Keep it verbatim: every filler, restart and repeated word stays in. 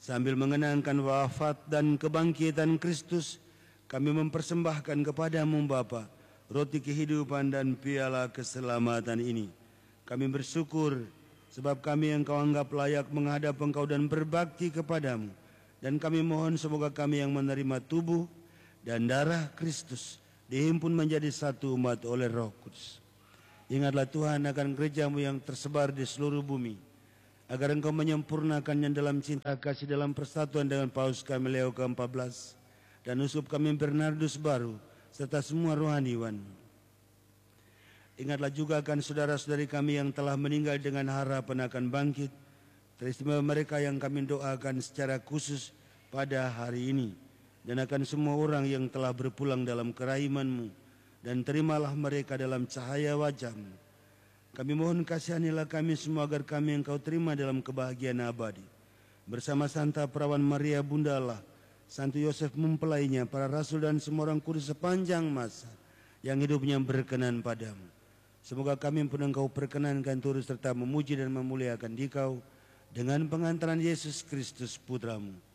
Sambil mengenangkan wafat dan kebangkitan Kristus, kami mempersembahkan kepadamu Bapa roti kehidupan dan piala keselamatan ini. Kami bersyukur sebab kami yang Kau anggap layak menghadap Engkau dan berbakti kepadamu. Dan kami mohon semoga kami yang menerima tubuh dan darah Kristus dihimpun menjadi satu umat oleh Roh Kudus. Ingatlah Tuhan akan gereja-Mu yang tersebar di seluruh bumi, agar Engkau menyempurnakannya dalam cinta kasih dalam persatuan dengan Paus kami Leo ke empat belas dan uskup kami Bernardus baru serta semua rohaniwan. Ingatlah juga akan saudara-saudari kami yang telah meninggal dengan harapan akan bangkit, teristimewa mereka yang kami doakan secara khusus pada hari ini, dan akan semua orang yang telah berpulang dalam kerahiman-Mu, dan terimalah mereka dalam cahaya wajah-Mu. Kami mohon kasihanilah kami semua agar kami Engkau terima dalam kebahagiaan abadi. Bersama Santa Perawan Maria Bunda Allah, Santo Yosef mempelainya, para rasul dan semua orang kudus sepanjang masa yang hidupnya berkenan padamu. Semoga kami pun Engkau perkenankan turut serta memuji dan memuliakan Dikau dengan pengantaran Yesus Kristus Putra-Mu,